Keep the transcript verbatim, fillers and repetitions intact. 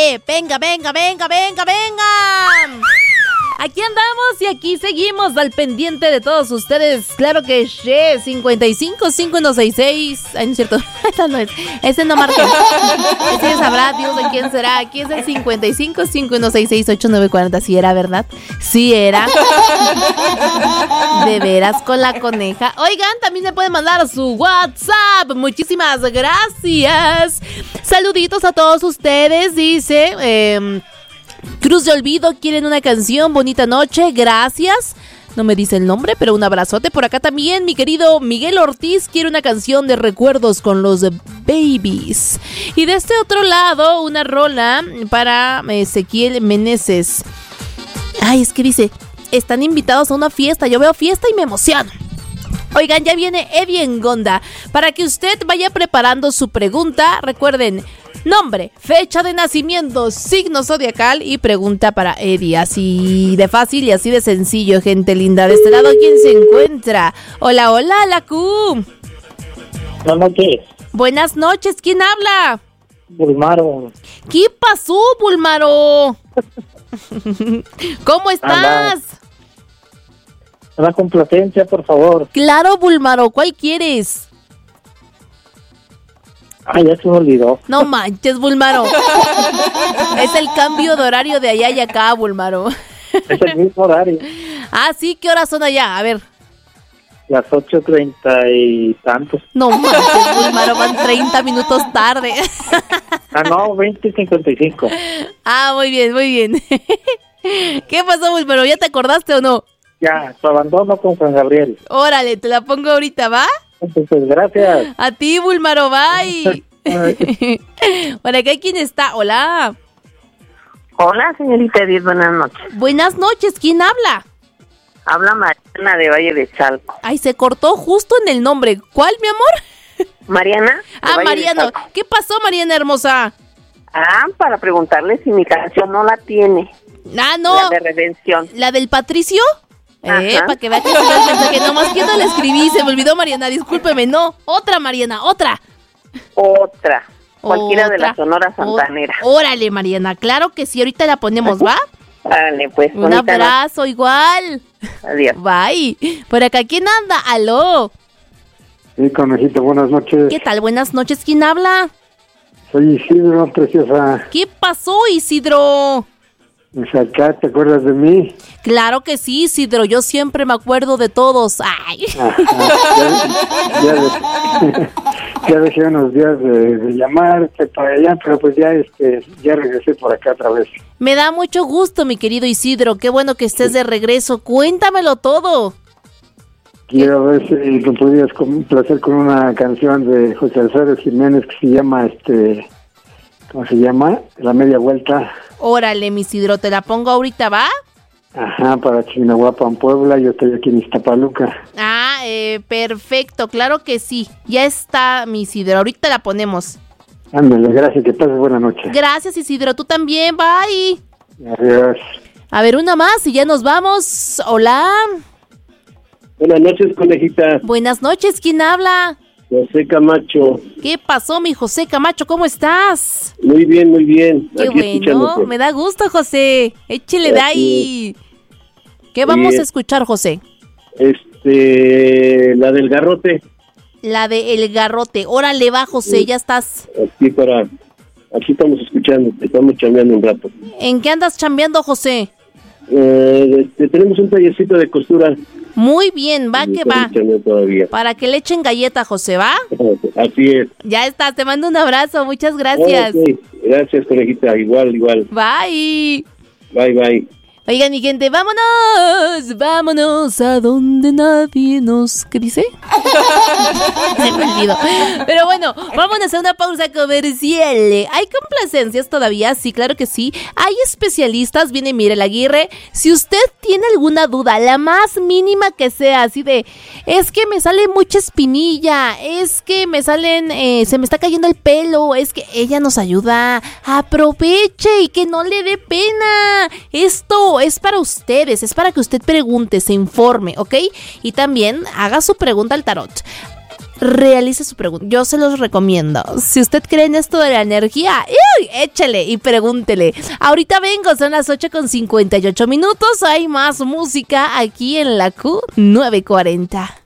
Órale, venga, venga, venga, venga, venga. Aquí andamos y aquí seguimos al pendiente de todos ustedes. Claro que sí, cincuenta y cinco, cinco uno seis seis. Ay, no es cierto, esa no es. Ese no marca. Ese sabrá Dios de quién será. Aquí es el cincuenta y cinco, cinco uno seis seis, ocho nueve cuatro cero. Sí era, ¿verdad? Sí era. De veras con la coneja. Oigan, también me pueden mandar su WhatsApp. Muchísimas gracias. Saluditos a todos ustedes. Dice... Eh, Cruz de Olvido, quieren una canción, bonita noche, gracias. No me dice el nombre, pero un abrazote. Por acá también, mi querido Miguel Ortiz quiere una canción de recuerdos con los Babies. Y de este otro lado, una rola para Ezequiel Meneses. Ay, es que dice, están invitados a una fiesta, yo veo fiesta y me emociono. Oigan, ya viene Eddie en Gonda. Para que usted vaya preparando su pregunta, recuerden, nombre, fecha de nacimiento, signo zodiacal y pregunta para Eddie. Así de fácil y así de sencillo, gente linda. De este lado, ¿quién se encuentra? Hola, hola, la Q. Buenas noches. Buenas noches, ¿quién habla? Bulmaro. ¿Qué pasó, Bulmaro? ¿Cómo estás? Una complacencia, por favor. Claro, Bulmaro, ¿cuál quieres? Ah, ya se me olvidó. No manches, Bulmaro. Es el cambio de horario de allá y acá, Bulmaro. Es el mismo horario. Ah, sí, ¿qué horas son allá? A ver. Las ocho treinta y tantos. No manches, Bulmaro, van treinta minutos tarde. Ah, no, veinte cincuenta y cinco. Ah, muy bien, muy bien. ¿Qué pasó, Bulmaro? ¿Ya te acordaste o no? Ya, su abandono con Juan Gabriel. Órale, te la pongo ahorita, ¿va? Entonces, gracias. A ti, Bulmaro, bye. Por acá, ¿quién está? Hola. Hola, señorita Edith, buenas noches. Buenas noches, ¿quién habla? Habla Mariana de Valle de Chalco. Ay, se cortó justo en el nombre. ¿Cuál, mi amor? Mariana. Ah, Mariana. ¿Qué pasó, Mariana hermosa? Ah, para preguntarle si mi canción no la tiene. Ah, no. La de Redención. ¿La del Patricio? Eh, para que vea que es que nomás que no la escribí, se me olvidó, Mariana, discúlpeme, no, otra, Mariana, otra. Otra, cualquiera otra. De la Sonora Santanera. Ó, órale, Mariana, claro que sí, ahorita la ponemos, ¿va? Vale, pues. Un abrazo, no. Igual. Adiós. Bye. Por acá, ¿quién anda? Aló. Sí, conejito, buenas noches. ¿Qué tal? Buenas noches, ¿quién habla? Soy Isidro, preciosa. ¿Qué pasó, Isidro? Pues acá, ¿te acuerdas de mí? Claro que sí, Isidro, yo siempre me acuerdo de todos. Ay. Ajá, ya, ya, de, ya dejé unos días de, de llamarte para allá, pero pues ya este ya regresé por acá otra vez. Me da mucho gusto, mi querido Isidro, qué bueno que estés de regreso, cuéntamelo todo. Quiero ver si me podrías complacer con una canción de José Alfredo Jiménez que se llama, este, ¿cómo se llama? La Media Vuelta. Órale, mi Isidro, te la pongo ahorita, ¿va? Ajá, para Chignahuapan, Puebla, yo estoy aquí en Iztapaluca. Ah, eh, perfecto, claro que sí. Ya está, mi Isidro, ahorita la ponemos. Ándale, gracias, que pases buena noche. Gracias, Isidro, tú también, bye. Adiós. A ver, una más y ya nos vamos. Hola. Buenas noches, conejita. Buenas noches, ¿quién habla? José Camacho. ¿Qué pasó, mi José Camacho? ¿Cómo estás? Muy bien, muy bien. Qué aquí bueno, me da gusto, José. Échele de ahí. ¿Qué vamos sí. a escuchar, José? Este, la del garrote. La de El Garrote. Órale, va, José, sí. ya estás. Aquí para, aquí estamos escuchando, estamos chambeando un rato. ¿En qué andas chambeando, José? Eh, este, tenemos un tallercito de costura. Muy bien, va que va. Para que le echen galleta, José, ¿va? Así es. Ya está, te mando un abrazo, muchas gracias. Okay. Gracias, conejita, igual, igual. Bye. Bye, bye. Oigan, mi gente, vámonos, vámonos a donde nadie nos... ¿Qué dice? Se me olvidó. Pero bueno, vámonos a una pausa comercial. ¿Hay complacencias todavía? Sí, claro que sí. Hay especialistas, viene Mirel Aguirre. Si usted tiene alguna duda, la más mínima que sea, así de... Es que me sale mucha espinilla, es que me salen... Eh, se me está cayendo el pelo, es que ella nos ayuda. Aproveche y que no le dé pena. Esto... es para ustedes, es para que usted pregunte, se informe, ¿ok? Y también haga su pregunta al tarot. realice su pregunta. Yo se los recomiendo. Si usted cree en esto de la energía, ¡uy! Échale y pregúntele. Ahorita vengo, son las ocho con cincuenta y ocho minutos. Hay más música aquí en la Q novecientos cuarenta.